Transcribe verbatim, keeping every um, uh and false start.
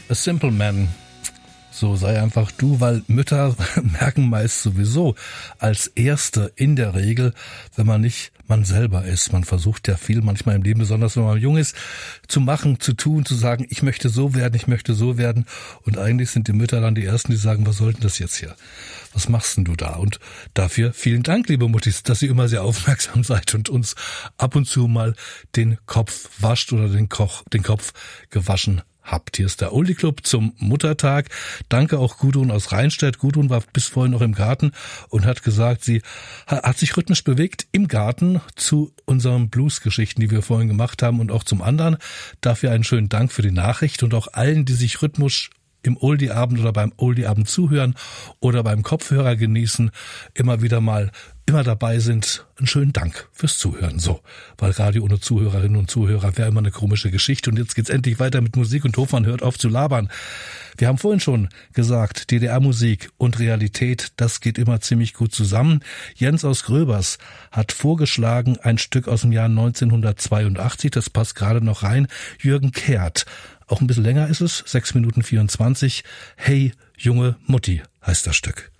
A Simple Man. So sei einfach du, weil Mütter merken meist sowieso als Erste in der Regel, wenn man nicht man selber ist. Man versucht ja viel manchmal im Leben, besonders wenn man jung ist, zu machen, zu tun, zu sagen, ich möchte so werden, ich möchte so werden. Und eigentlich sind die Mütter dann die Ersten, die sagen, was soll denn das jetzt hier? Was machst denn du da? Und dafür vielen Dank, liebe Muttis, dass ihr immer sehr aufmerksam seid und uns ab und zu mal den Kopf wascht oder den, Koch, den Kopf gewaschen habt. Hier ist der Oldie Club zum Muttertag. Danke auch Gudrun aus Rheinstedt. Gudrun war bis vorhin noch im Garten und hat gesagt, sie hat sich rhythmisch bewegt im Garten zu unseren Blues-Geschichten, die wir vorhin gemacht haben und auch zum anderen. Dafür einen schönen Dank für die Nachricht und auch allen, die sich rhythmisch im Oldie-Abend oder beim Oldie-Abend zuhören oder beim Kopfhörer genießen, immer wieder mal immer dabei sind. Einen schönen Dank fürs Zuhören. So, weil Radio ohne Zuhörerinnen und Zuhörer wäre immer eine komische Geschichte. Und jetzt geht's endlich weiter mit Musik und Hofmann hört auf zu labern. Wir haben vorhin schon gesagt, D D R-Musik und Realität, das geht immer ziemlich gut zusammen. Jens aus Gröbers hat vorgeschlagen, ein Stück aus dem Jahr neunzehnhundertzweiundachtzig, das passt gerade noch rein, Jürgen Kehrt. Auch ein bisschen länger ist es, sechs Minuten vierundzwanzig. Hey, junge Mutti heißt das Stück.